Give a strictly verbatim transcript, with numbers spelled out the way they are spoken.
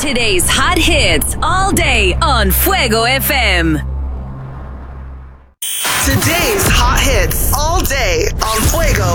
Today's hot hits all day on Fuego F M. Today's hot hits all day on Fuego